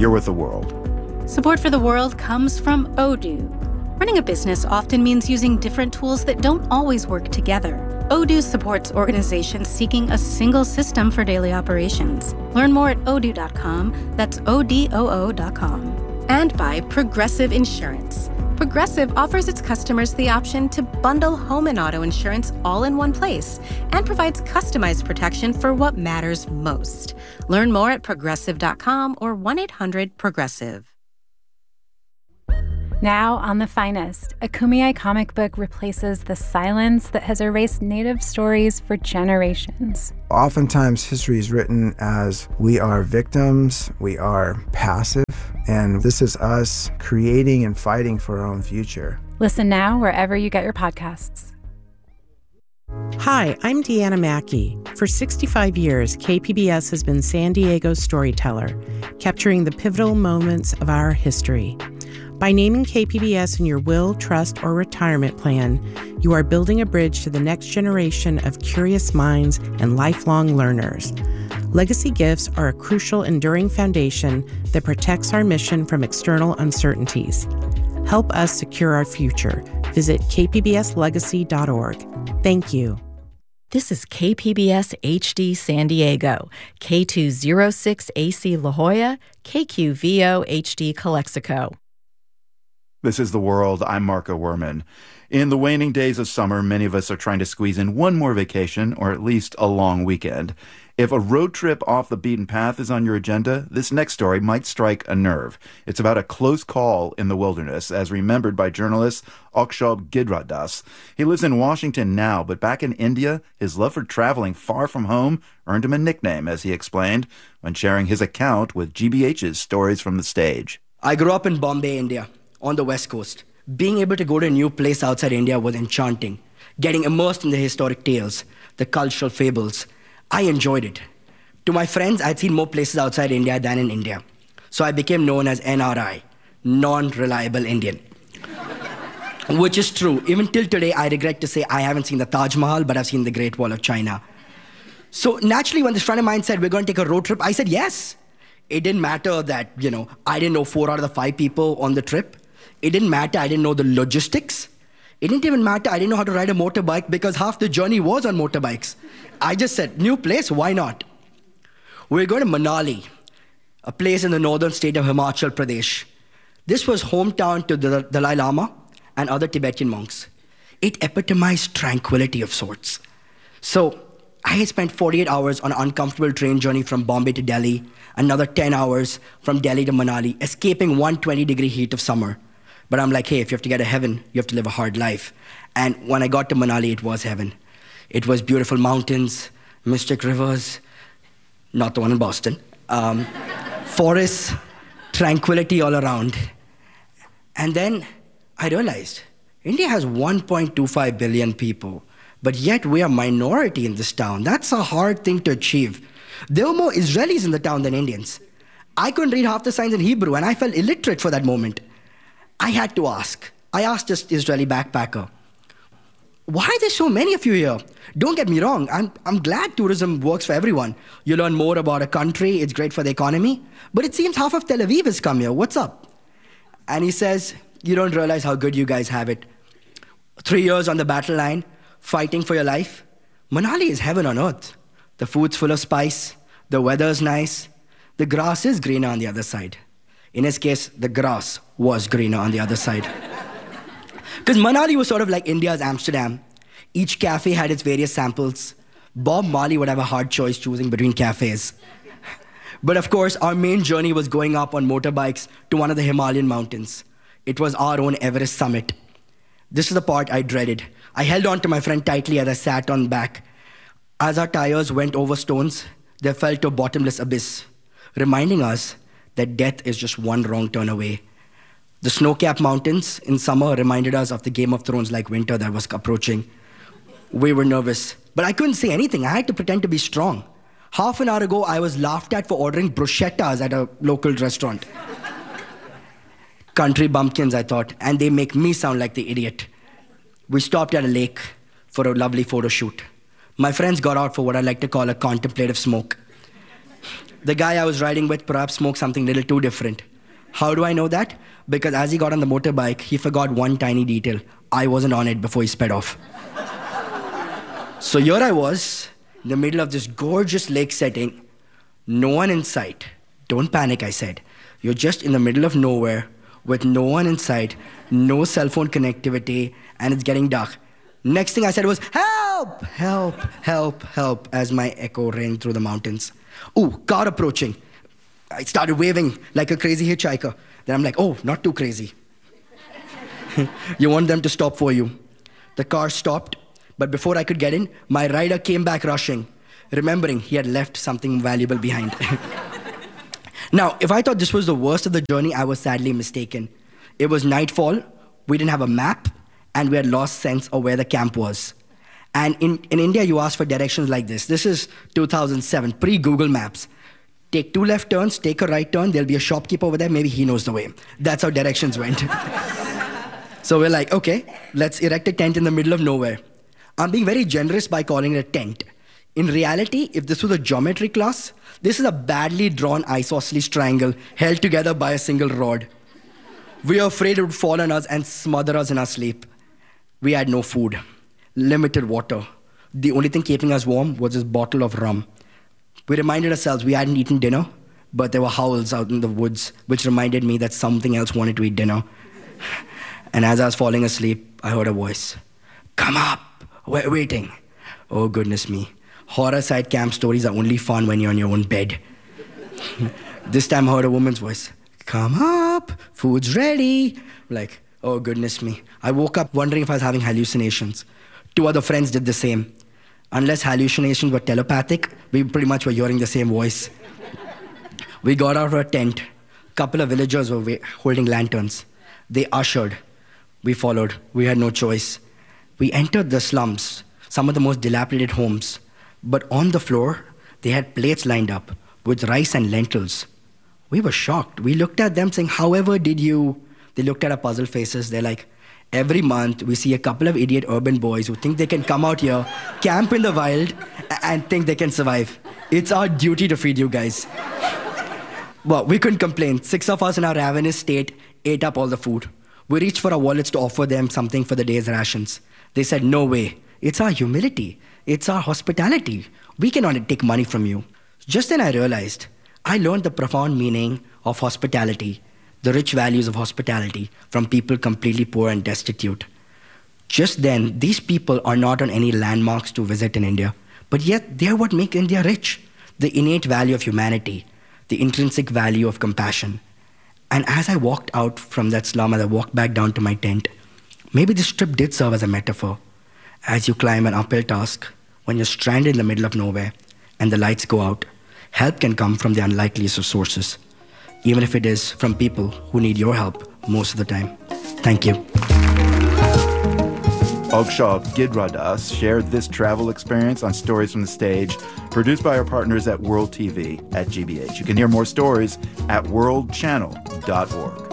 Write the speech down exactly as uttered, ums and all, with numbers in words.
you're with The World. Support for The World comes from Odoo. Running a business often means using different tools that don't always work together. Odoo supports organizations seeking a single system for daily operations. Learn more at odoo dot com. That's O D O O dot com. And by Progressive Insurance. Progressive offers its customers the option to bundle home and auto insurance all in one place and provides customized protection for what matters most. Learn more at progressive dot com or one eight hundred progressive. Now on The Finest, a Kumeyaay comic book replaces the silence that has erased Native stories for generations. Oftentimes, history is written as we are victims, we are passive, and this is us creating and fighting for our own future. Listen now wherever you get your podcasts. Hi, I'm Deanna Mackey. For sixty-five years, K P B S has been San Diego's storyteller, capturing the pivotal moments of our history. By naming K P B S in your will, trust, or retirement plan, you are building a bridge to the next generation of curious minds and lifelong learners. Legacy gifts are a crucial, enduring foundation that protects our mission from external uncertainties. Help us secure our future. Visit k p b s legacy dot org. Thank you. This is K P B S H D San Diego, K two oh six A C La Jolla, K Q V O H D Calexico. This is The World. I'm Marco Werman. In the waning days of summer, many of us are trying to squeeze in one more vacation, or at least a long weekend. If a road trip off the beaten path is on your agenda, this next story might strike a nerve. It's about a close call in the wilderness, as remembered by journalist Akshay Gidradas. He lives in Washington now, but back in India, his love for traveling far from home earned him a nickname, as he explained, when sharing his account with G B H's Stories from the Stage. I grew up in Bombay, India, on the West Coast. Being able to go to a new place outside India was enchanting. Getting immersed in the historic tales, the cultural fables, I enjoyed it. To my friends, I'd seen more places outside India than in India. So I became known as N R I, Non-Reliable Indian. Which is true. Even till today, I regret to say I haven't seen the Taj Mahal, but I've seen the Great Wall of China. So naturally, when this friend of mine said, we're going to take a road trip, I said yes. It didn't matter that, you know, I didn't know four out of the five people on the trip. It didn't matter I didn't know the logistics. It didn't even matter I didn't know how to ride a motorbike because half the journey was on motorbikes. I just said, new place, why not? We're going to Manali, a place in the northern state of Himachal Pradesh. This was hometown to the Dalai Lama and other Tibetan monks. It epitomized tranquility of sorts. So I had spent forty-eight hours on an uncomfortable train journey from Bombay to Delhi, another ten hours from Delhi to Manali, escaping one hundred twenty degree heat of summer. But I'm like, hey, if you have to get to heaven, you have to live a hard life. And when I got to Manali, it was heaven. It was beautiful mountains, mystic rivers, not the one in Boston, um, forests, tranquility all around. And then I realized, India has one point two five billion people, but yet we are minority in this town. That's a hard thing to achieve. There were more Israelis in the town than Indians. I couldn't read half the signs in Hebrew, and I felt illiterate for that moment. I had to ask. I asked this Israeli backpacker, why are there so many of you here? Don't get me wrong, I'm, I'm glad tourism works for everyone. You learn more about a country, it's great for the economy, but it seems half of Tel Aviv has come here, what's up? And he says, you don't realize how good you guys have it. Three years on the battle line, fighting for your life. Manali is heaven on earth. The food's full of spice, the weather's nice, the grass is greener on the other side. In his case, the grass was greener on the other side. Because Manali was sort of like India's Amsterdam. Each cafe had its various samples. Bob Marley would have a hard choice choosing between cafes. But of course, our main journey was going up on motorbikes to one of the Himalayan mountains. It was our own Everest summit. This is the part I dreaded. I held on to my friend tightly as I sat on back. As our tires went over stones, they fell to a bottomless abyss, reminding us that death is just one wrong turn away. The snow-capped mountains in summer reminded us of the Game of Thrones-like winter that was approaching. We were nervous, but I couldn't say anything. I had to pretend to be strong. Half an hour ago, I was laughed at for ordering bruschettas at a local restaurant. Country bumpkins, I thought, and they make me sound like the idiot. We stopped at a lake for a lovely photo shoot. My friends got out for what I like to call a contemplative smoke. The guy I was riding with perhaps smoked something a little too different. How do I know that? Because as he got on the motorbike, he forgot one tiny detail. I wasn't on it before he sped off. So here I was, in the middle of this gorgeous lake setting, no one in sight. Don't panic, I said. You're just in the middle of nowhere, with no one in sight, no cell phone connectivity, and it's getting dark. Next thing I said was, help, help, help, help, as my echo rang through the mountains. Ooh, car approaching. I started waving like a crazy hitchhiker. Then I'm like, oh, not too crazy. You want them to stop for you. The car stopped, but before I could get in, my rider came back rushing, remembering he had left something valuable behind. Now, if I thought this was the worst of the journey, I was sadly mistaken. It was nightfall, we didn't have a map, and we had lost sense of where the camp was. And in, in India, you ask for directions like this. This is two thousand seven, pre-Google Maps. Take two left turns, take a right turn, there'll be a shopkeeper over there, maybe he knows the way. That's how directions went. So we're like, okay, let's erect a tent in the middle of nowhere. I'm being very generous by calling it a tent. In reality, if this was a geometry class, this is a badly drawn isosceles triangle held together by a single rod. We were afraid it would fall on us and smother us in our sleep. We had no food, limited water. The only thing keeping us warm was this bottle of rum. We reminded ourselves we hadn't eaten dinner, but there were howls out in the woods, which reminded me that something else wanted to eat dinner. And as I was falling asleep, I heard a voice. Come up, we're waiting. Oh, goodness me. Horror site camp stories are only fun when you're on your own bed. This time I heard a woman's voice. Come up, food's ready. Like, oh, goodness me. I woke up wondering if I was having hallucinations. Two other friends did the same. Unless hallucinations were telepathic, we pretty much were hearing the same voice. We got out of our tent. A couple of villagers were holding lanterns. They ushered. We followed. We had no choice. We entered the slums, some of the most dilapidated homes. But on the floor, they had plates lined up with rice and lentils. We were shocked. We looked at them saying, however did you... They looked at our puzzled faces. They're like, every month we see a couple of idiot urban boys who think they can come out here, camp in the wild, and think they can survive. It's our duty to feed you guys. Well, we couldn't complain. Six of us in our ravenous state ate up all the food. We reached for our wallets to offer them something for the day's rations. They said, no way. It's our humility. It's our hospitality. We cannot take money from you. Just then I realized, I learned the profound meaning of hospitality, the rich values of hospitality from people completely poor and destitute. Just then, these people are not on any landmarks to visit in India, but yet they are what make India rich. The innate value of humanity, the intrinsic value of compassion. And as I walked out from that slum, as I walked back down to my tent, maybe this trip did serve as a metaphor. As you climb an uphill task, when you're stranded in the middle of nowhere and the lights go out, help can come from the unlikeliest of sources, even if it is from people who need your help most of the time. Thank you. Oakshal Gidradas shared this travel experience on Stories from the Stage, produced by our partners at World T V at G B H. You can hear more stories at world channel dot org.